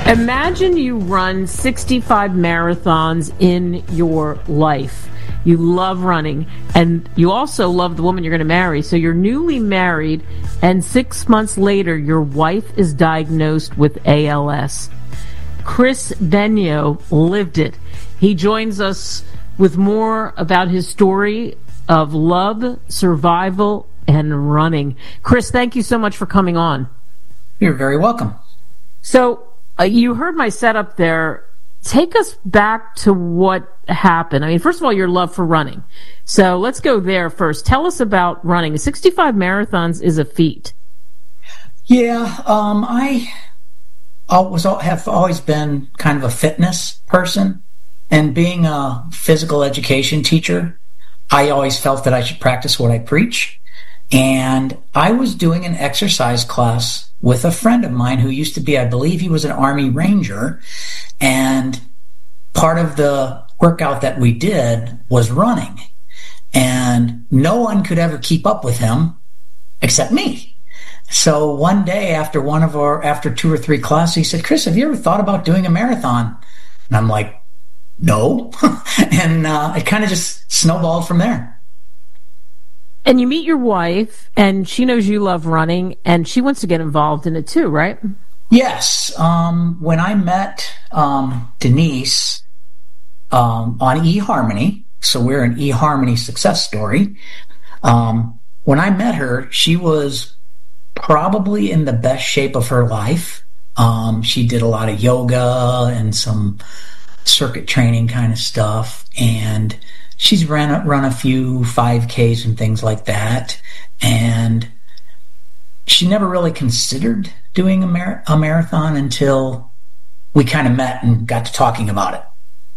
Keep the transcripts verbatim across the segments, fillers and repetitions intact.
Imagine you run sixty-five marathons in your life. You love running, and you also love the woman you're going to marry. So you're newly married, and six months later, your wife is diagnosed with A L S. Chris Benyo lived it. He joins us with more about his story of love, survival, and running. Chris, thank you so much for coming on. You're very welcome. So uh, you heard my setup there. Take us back to what happened. I mean, first of all, your love for running. So let's go there first. Tell us about running. sixty-five marathons is a feat. Yeah, um, I always have always been kind of a fitness person, and being a physical education teacher, I always felt that I should practice what I preach. And I was doing an exercise class with a friend of mine who used to be, I believe he was an Army Ranger, and part of the workout that we did was running. And no one could ever keep up with him except me. So one day after one of our, after two or three classes, he said, "Chris, have you ever thought about doing a marathon?" And I'm like, "No." And uh, it kind of just snowballed from there. And you meet your wife, and she knows you love running, and she wants to get involved in it too, right? Yes. Um, when I met um, Denise um, on eHarmony, so we're an eHarmony success story. Um, when I met her, she was probably in the best shape of her life. Um, she did a lot of yoga and some circuit training kind of stuff, and she's ran run a few five Ks and things like that, and she never really considered doing a, mar- a marathon until we kind of met and got to talking about it.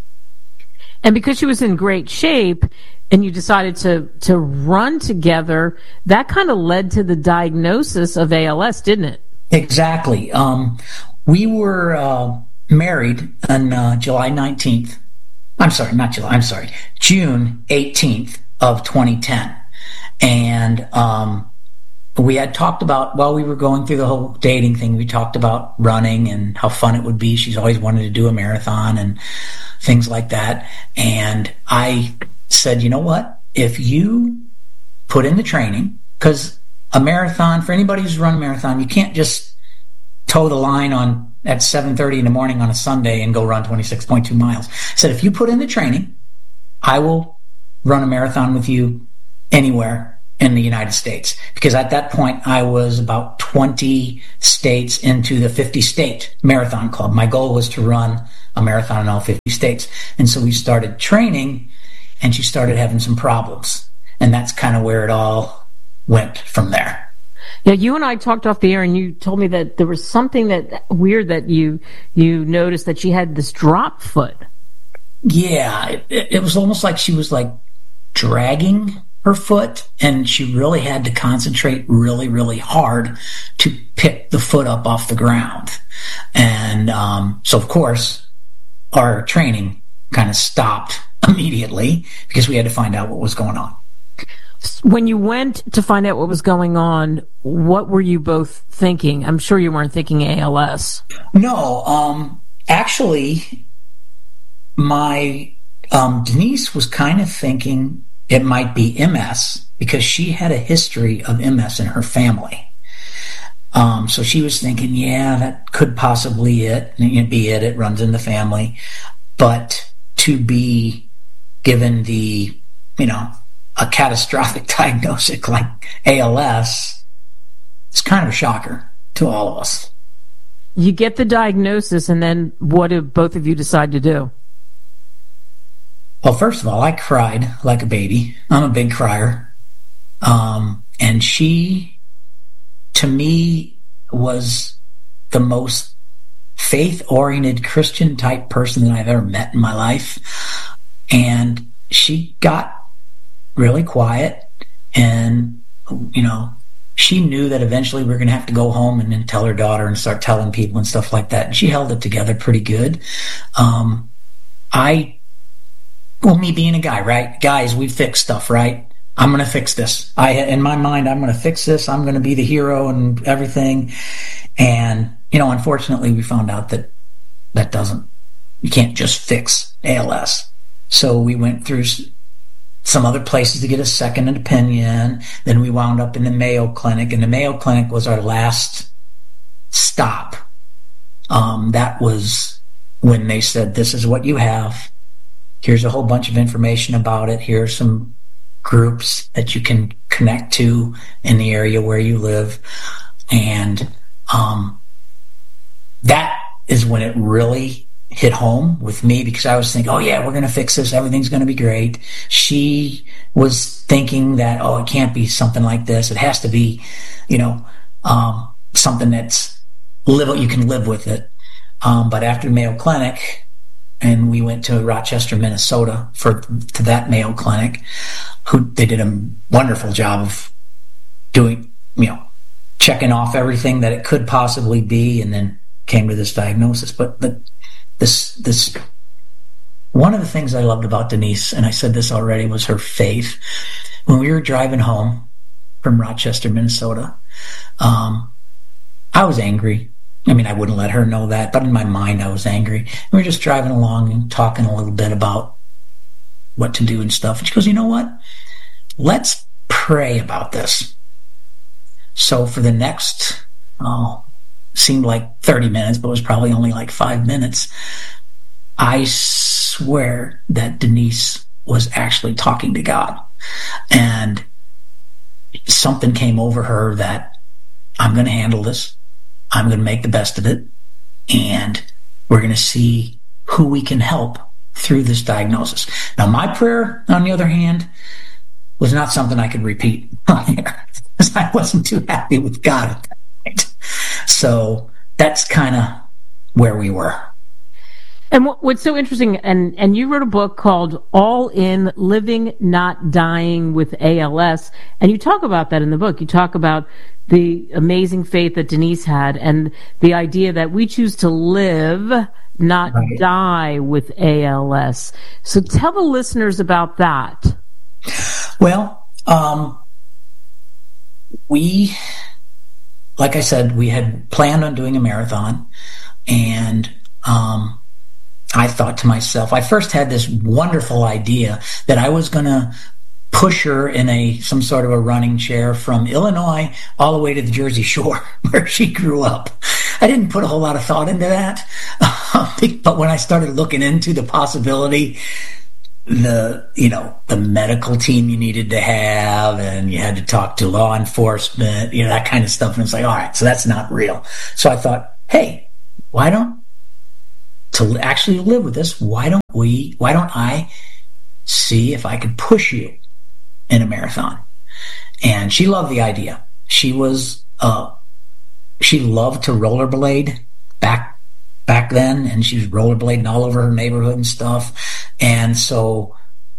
And because she was in great shape and you decided to, to run together, that kind of led to the diagnosis of A L S, didn't it? Exactly. Um, we were uh, married on uh, July nineteenth. I'm sorry, not July, I'm sorry, June eighteenth of twenty ten. And um, we had talked about, while we were going through the whole dating thing, we talked about running and how fun it would be. She's always wanted to do a marathon and things like that. And I said, you know what? If you put in the training, because a marathon, for anybody who's run a marathon, you can't just toe the line on at seven thirty in the morning on a Sunday and go run twenty-six point two miles. I said, if you put in the training, I will run a marathon with you anywhere in the United States. Because at that point, I was about twenty states into the fifty state marathon club. My goal was to run a marathon in all fifty states. And so we started training, and she started having some problems. And that's kind of where it all went from there. Yeah, you and I talked off the air, and you told me that there was something that weird that you you noticed, that she had this drop foot. Yeah, it, it was almost like she was like dragging her foot, and she really had to concentrate really, really hard to pick the foot up off the ground. And um, so, of course, our training kind of stopped immediately because we had to find out what was going on. When you went to find out what was going on, what were you both thinking? I'm sure you weren't thinking A L S. No, um, actually, my um, Denise was kind of thinking it might be M S because she had a history of M S in her family. Um, so she was thinking, yeah, that could possibly it be it. It runs in the family. But to be given the, you know, a catastrophic diagnosis like A L S, it's kind of a shocker to all of us. You get the diagnosis, and then what do both of you decide to do? Well, first of all, I cried like a baby. I'm a big crier. Um, and she, to me, was the most faith-oriented Christian-type person that I've ever met in my life. And she got really quiet, and, you know, she knew that eventually we were going to have to go home and then tell her daughter and start telling people and stuff like that. And she held it together pretty good. Um, I, well, me being a guy, right? Guys, we fix stuff, right? I'm going to fix this. I, in my mind, I'm going to fix this. I'm going to be the hero and everything. And, you know, unfortunately, we found out that that doesn't, you can't just fix A L S. So we went through some other places to get a second opinion. Then we wound up in the Mayo Clinic, and the Mayo Clinic was our last stop. Um, that was when they said, this is what you have. Here's a whole bunch of information about it. Here are some groups that you can connect to in the area where you live. And um, that is when it really hit home with me, because I was thinking, oh yeah, we're going to fix this. Everything's going to be great. She was thinking that, oh, it can't be something like this. It has to be, you know, um, something that's live, you can live with it. Um, but after the Mayo Clinic, and we went to Rochester, Minnesota for to that Mayo Clinic, who they did a wonderful job of doing, you know, checking off everything that it could possibly be, and then came to this diagnosis. But but this this one of the things I loved about Denise, and I said this already, was her faith. When we were driving home from Rochester, Minnesota, um, I was angry. I mean, I wouldn't let her know that, but in my mind, I was angry. And we were just driving along and talking a little bit about what to do and stuff. And she goes, you know what? Let's pray about this. So for the next, oh, seemed like thirty minutes, but it was probably only like five minutes, I swear that Denise was actually talking to God. And something came over her that I'm going to handle this. I'm going to make the best of it, and we're going to see who we can help through this diagnosis. Now, my prayer, on the other hand, was not something I could repeat on air, because I wasn't too happy with God at that point. So that's kind of where we were. And what, what's so interesting, and, and you wrote a book called All In, Living, Not Dying with A L S, and you talk about that in the book. You talk about the amazing faith that Denise had, and the idea that we choose to live, not right. die with A L S. So tell the listeners about that. Well, um, we, like I said, we had planned on doing a marathon, and um, I thought to myself, I first had this wonderful idea that I was going to push her in a some sort of a running chair from Illinois all the way to the Jersey Shore, where she grew up. I didn't put a whole lot of thought into that, but when I started looking into the possibility, the you know the medical team you needed to have, and you had to talk to law enforcement, you know that kind of stuff, and it's like, all right, so that's not real. So I thought, hey, why don't to actually live with this? Why don't we? Why don't I see if I could push you in a marathon? And she loved the idea. She was uh she loved to rollerblade back back then, and she was rollerblading all over her neighborhood and stuff. And so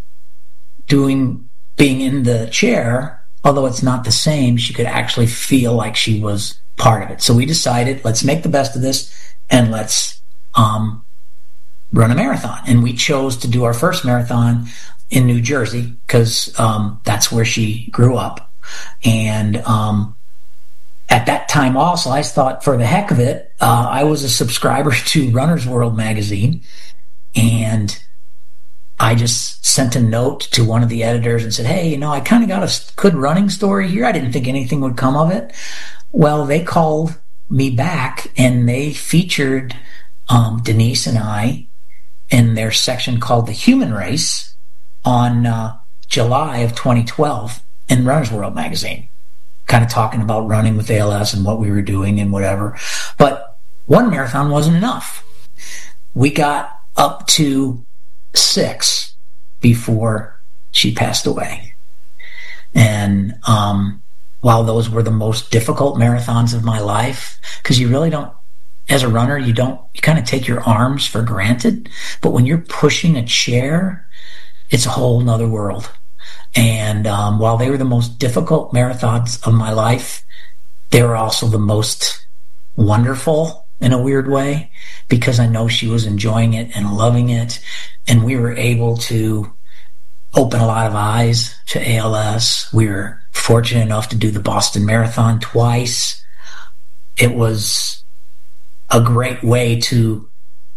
doing being in the chair, although it's not the same, she could actually feel like she was part of it. So we decided, let's make the best of this, and let's um run a marathon. And we chose to do our first marathon in New Jersey, because um, that's where she grew up. And um, at that time also, I thought, for the heck of it, uh, I was a subscriber to Runner's World magazine, and I just sent a note to one of the editors and said, hey, you know, I kind of got a good running story here. I didn't think anything would come of it. Well, they called me back, and they featured um, Denise and I in their section called The Human Race on uh, July of twenty twelve in Runner's World magazine, kind of talking about running with A L S and what we were doing and whatever. But one marathon wasn't enough. We got up to six before she passed away. And um, while those were the most difficult marathons of my life, because you really don't, as a runner, you don't, you kind of take your arms for granted. But when you're pushing a chair, it's a whole nother world. And um, while they were the most difficult marathons of my life, they were also the most wonderful in a weird way, because I know she was enjoying it and loving it. And we were able to open a lot of eyes to A L S. We were fortunate enough to do the Boston Marathon twice. It was a great way to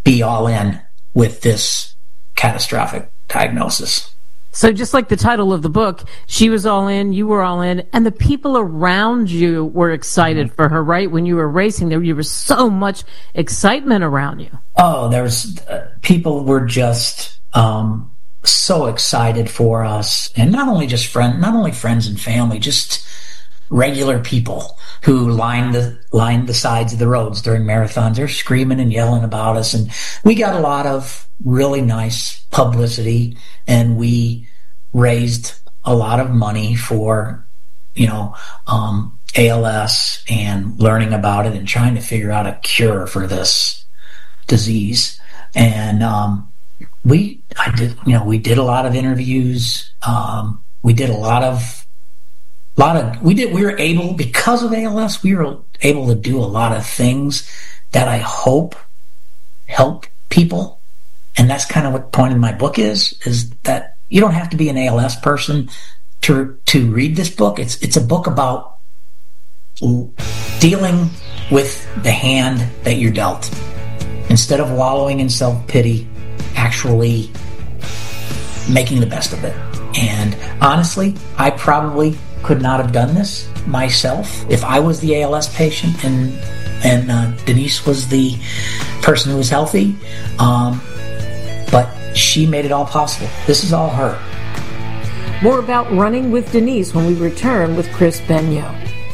be all in with this catastrophic diagnosis. So just like the title of the book, she was all in, you were all in, and the people around you were excited for her, right? When you were racing, there you were so much excitement around you. Oh, there's uh, people were just um, so excited for us, and not only just friend, not only friends and family, just regular people who lined the lined the sides of the roads during marathons. They're screaming and yelling about us, and we got a lot of really nice publicity, and we raised a lot of money for, you know, um, A L S and learning about it and trying to figure out a cure for this disease. And um, we, I did, you know, we did a lot of interviews. Um, we did a lot of, lot of, we did, we were able, because of A L S, we were able to do a lot of things that I hope help people. And that's kind of what the point of my book is, is that you don't have to be an A L S person to to read this book. It's it's a book about dealing with the hand that you're dealt. Instead of wallowing in self-pity, actually making the best of it. And honestly, I probably could not have done this myself if I was the A L S patient and and uh, Denise was the person who was healthy. Um, But she made it all possible. This is all her. More about Running with Denise when we return with Chris Benyo.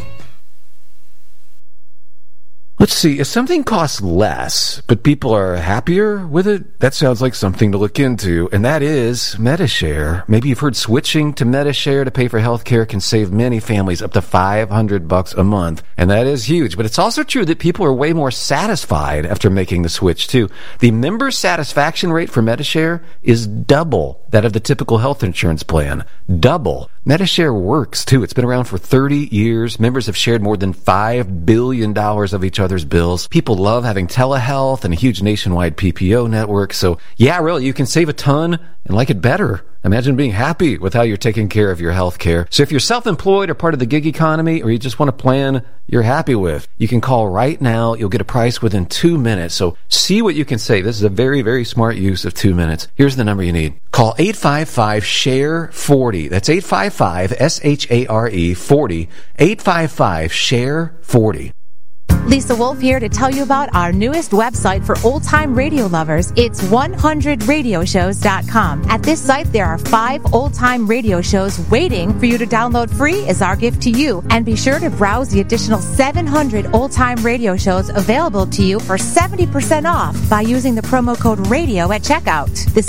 Let's see, if something costs less, but people are happier with it, that sounds like something to look into, and that is Medi-Share. Maybe you've heard switching to Medi-Share to pay for healthcare can save many families up to five hundred bucks a month, and that is huge. But it's also true that people are way more satisfied after making the switch, too. The member satisfaction rate for Medi-Share is double that of the typical health insurance plan. Double. Medi-Share works, too. It's been around for thirty years. Members have shared more than five billion dollars of each other's bills. People love having telehealth and a huge nationwide P P O network. So, yeah, really, you can save a ton and like it better. Imagine being happy with how you're taking care of your health care. So if you're self-employed or part of the gig economy, or you just want a plan you're happy with, you can call right now. You'll get a price within two minutes. So see what you can save. This is a very, very smart use of two minutes. Here's the number you need. Call eight five five, S H A R E, forty. That's eight five five, S H A R E, forty. eight five five, S H A R E, forty. Lisa Wolf here to tell you about our newest website for old-time radio lovers. It's one hundred radio shows dot com. At this site, there are five old-time radio shows waiting for you to download free as our gift to you. And be sure to browse the additional seven hundred old-time radio shows available to you for seventy percent off by using the promo code RADIO at checkout. This